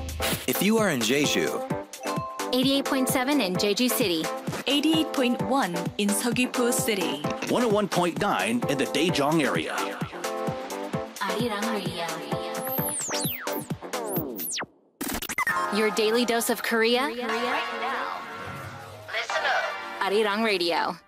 If you are in Jeju, 88.7 in Jeju City. 88.1 in Seogwipo City. 101.9 in the Daejeong area. Arirang Radio. Your daily dose of Korea. Right now. Listen up. Arirang Radio.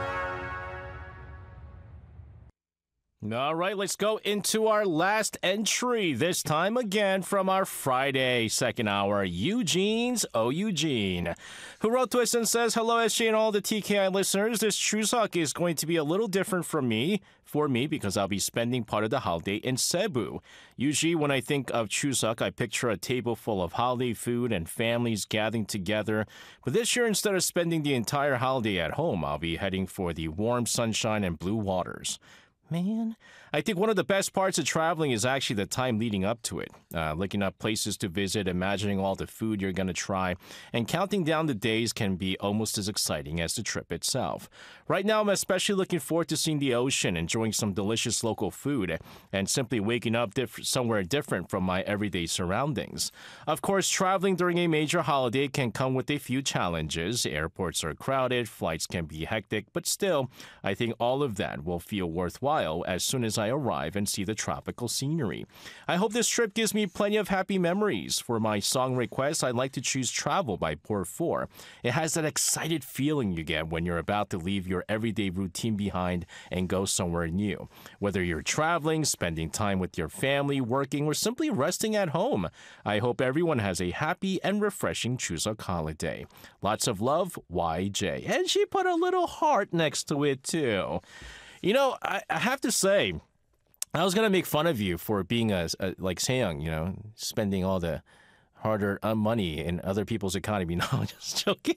All right, let's go into our last entry. This time again from our Friday second hour, Eugene's Oh Eugene, who wrote to us and says, "Hello, SJ and all the TKI listeners. This Chuseok is going to be a little different for me because I'll be spending part of the holiday in Cebu. Usually when I think of Chuseok, I picture a table full of holiday food and families gathering together. But this year, instead of spending the entire holiday at home, I'll be heading for the warm sunshine and blue waters." Man, I think one of the best parts of traveling is actually the time leading up to it. Looking up places to visit, imagining all the food you're going to try, and counting down the days can be almost as exciting as the trip itself. Right now, I'm especially looking forward to seeing the ocean, enjoying some delicious local food, and simply waking up somewhere different from my everyday surroundings. Of course, traveling during a major holiday can come with a few challenges. Airports are crowded, flights can be hectic, but still, I think all of that will feel worthwhile as soon as I arrive and see the tropical scenery. I hope this trip gives me plenty of happy memories. For my song request, I'd like to choose Travel by Por 4. It has that excited feeling you get when you're about to leave your everyday routine behind and go somewhere new. Whether you're traveling, spending time with your family, working, or simply resting at home, I hope everyone has a happy and refreshing Chuseok holiday. Lots of love, YJ. And she put a little heart next to it, too. You know, I have to say, I was going to make fun of you for being like Seong, you know, spending all the hard-earned money in other people's economy. No, I'm just joking.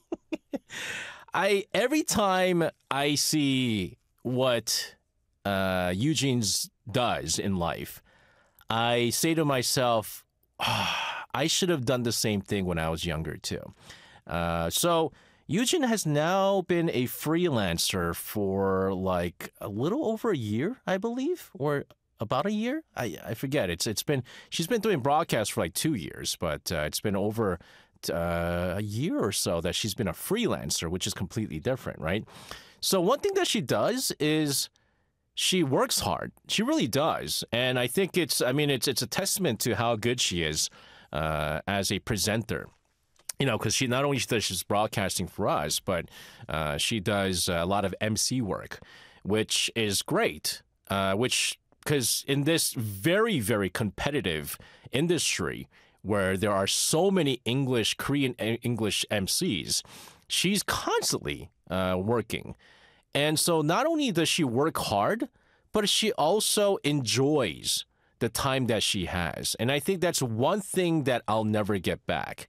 Every time I see what Eugene's does in life, I say to myself, I should have done the same thing when I was younger, too. So Eugene has now been a freelancer for like a little over a year, I believe, or about a year. I forget. She's been doing broadcasts for like 2 years, but it's been over a year or so that she's been a freelancer, which is completely different, right? So one thing that she does is she works hard. She really does, and I think it's a testament to how good she is as a presenter. You know, because she not only does she's broadcasting for us, but she does a lot of MC work, which is great. Because in this very, very competitive industry where there are so many Korean English MCs, she's constantly working. And so not only does she work hard, but she also enjoys the time that she has. And I think that's one thing that I'll never get back.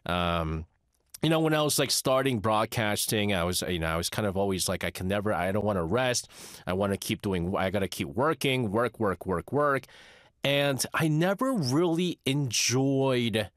You know, when I was like starting broadcasting, I was kind of always like, I don't want to rest. I got to keep working, work. And I never really enjoyed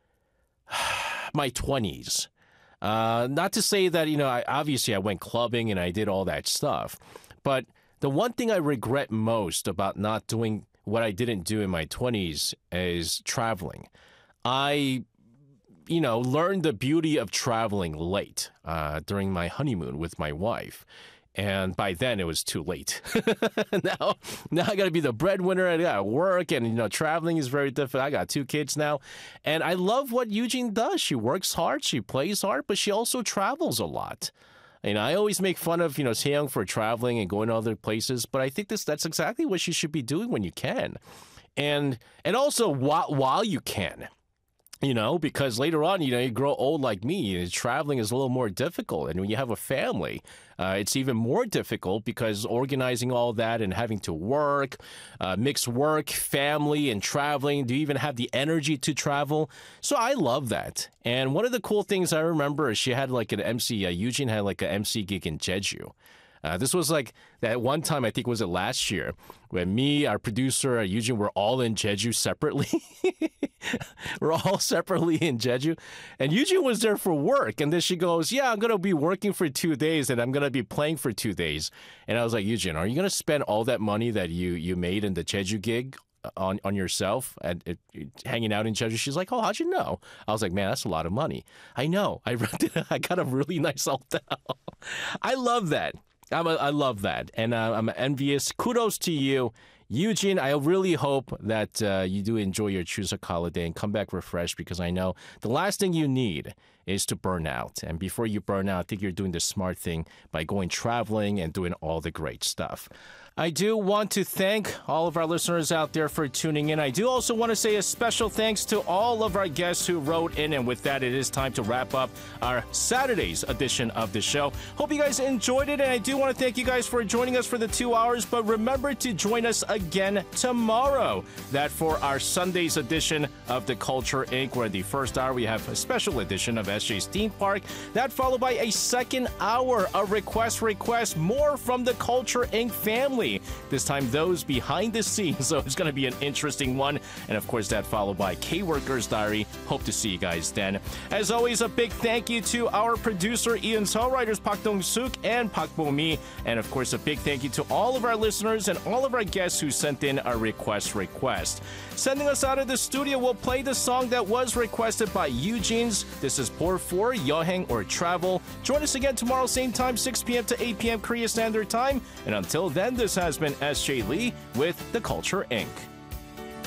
my 20s. Not to say that, you know, I went clubbing and I did all that stuff. But the one thing I regret most about not doing what I didn't do in my 20s is traveling. I learned the beauty of traveling late during my honeymoon with my wife. And by then, it was too late. Now I got to be the breadwinner. I got to work. And, you know, traveling is very difficult. I got 2 kids now. And I love what Eugene does. She works hard. She plays hard. But she also travels a lot. And I always make fun of, you know, Seong for traveling and going to other places. But I think that's exactly what she should be doing when you can. And also while you can. You know, because later on, you know, you grow old like me, traveling is a little more difficult. And when you have a family, it's even more difficult because organizing all that and having to work, mix work, family, and traveling. Do you even have the energy to travel? So I love that. And one of the cool things I remember is she had like an MC, Eugene had like an MC gig in Jeju. This was like that one time, I think was it last year, when me, our producer, Eugene, were all in Jeju separately. We're all separately in Jeju. And Eugene was there for work. And then she goes, yeah, I'm going to be working for 2 days and I'm going to be playing for 2 days. And I was like, Eugene, are you going to spend all that money that you made in the Jeju gig on yourself and hanging out in Jeju. She's like, oh, how'd you know? I was like, man, that's a lot of money. I know. I got a really nice hotel. I love that. I love that. And I'm envious. Kudos to you. Eugene, I really hope that you do enjoy your Chuseok holiday and come back refreshed, because I know the last thing you need is to burn out. And before you burn out, I think you're doing the smart thing by going traveling and doing all the great stuff. I do want to thank all of our listeners out there for tuning in. I do also want to say a special thanks to all of our guests who wrote in. And with that, it is time to wrap up our Saturday's edition of the show. Hope you guys enjoyed it. And I do want to thank you guys for joining us for the 2 hours. But remember to join us again tomorrow. That for our Sunday's edition of The Culture Inc., where in the first hour we have a special edition of SJ's Theme Park. That followed by a second hour of Request, more from the Culture Inc. family. This time, those behind the scenes, so it's going to be an interesting one. And of course, that followed by K-Worker's Diary. Hope to see you guys then. As always, a big thank you to our producer, Ian Seo, writers Park Dong-suk and Park Bo-mi. And of course, a big thank you to all of our listeners and all of our guests who sent in a request. Sending us out of the studio, we'll play the song that was requested by Eugene's. This is Pour 4, 여행 or Travel. Join us again tomorrow, same time, 6 p.m. to 8 p.m. Korea Standard Time. And until then, this has been SJ Lee with The Culture Inc.